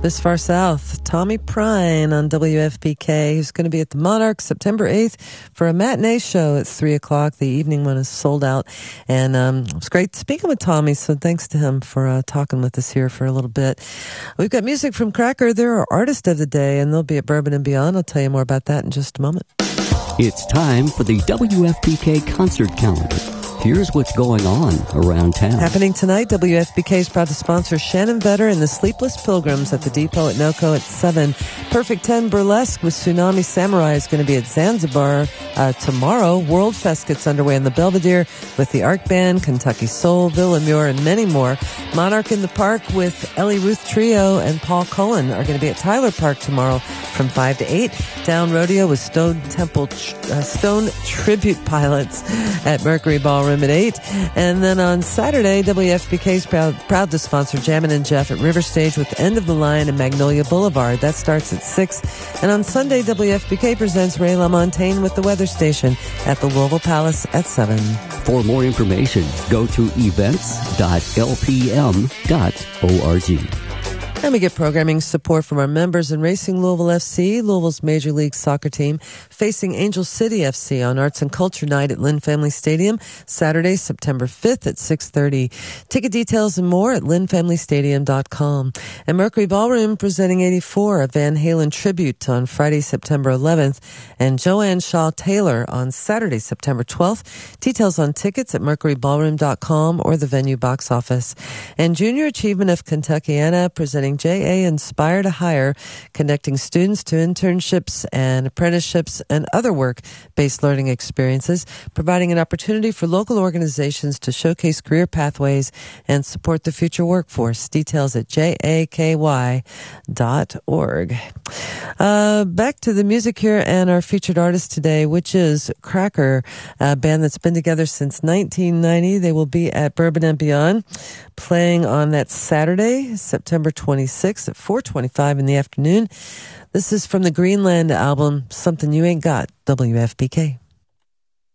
This Far South, Tommy Prine on WFPK, who's going to be at the Monarch September 8th for a matinee show at 3 o'clock. The evening one is sold out. And it was great speaking with Tommy, so thanks to him for talking with us here for a little bit. We've got music from Cracker. They're our artist of the day, and they'll be at Bourbon and Beyond. I'll tell you more about that in just a moment. It's time for the WFPK concert calendar. Here's what's going on around town. Happening tonight, WFPK is proud to sponsor Shannon Vetter and the Sleepless Pilgrims at the Depot at NOCO at 7. Perfect 10 Burlesque with Tsunami Samurai is going to be at Zanzibar tomorrow. World Fest gets underway in the Belvedere with the Arc Band, Kentucky Soul, Villamure, and many more. Monarch in the Park with Ellie Ruth Trio and Paul Cullen are going to be at Tyler Park tomorrow from 5 to 8. Down Rodeo with Stone Tribute Pilots at Mercury Ballroom at 8. And then on Saturday, WFPK is proud to sponsor Jammin' and Jeff at River Stage with End of the Line and Magnolia Boulevard. That starts at 6. And on Sunday, WFPK presents Ray LaMontagne with the Weather Station at the Louisville Palace at 7. For more information, go to events.lpm.org. And we get programming support from our members in Racing Louisville FC, Louisville's Major League Soccer team, facing Angel City FC on Arts and Culture Night at Lynn Family Stadium, Saturday, September 5th at 6:30. Ticket details and more at lynnfamilystadium.com. And Mercury Ballroom presenting 84, a Van Halen tribute on Friday, September 11th, and Joanne Shaw Taylor on Saturday, September 12th. Details on tickets at mercuryballroom.com or the venue box office. And Junior Achievement of Kentuckiana presenting JA Inspire to Hire, connecting students to internships and apprenticeships and other work-based learning experiences, providing an opportunity for local organizations to showcase career pathways and support the future workforce. Details at jaky.org. Back to the music here and our featured artist today, which is Cracker, a band that's been together since 1990. They will be at Bourbon and Beyond, playing on that Saturday, September 26th at 4:25 in the afternoon. This is from the Greenland album, Something You Ain't Got, WFPK.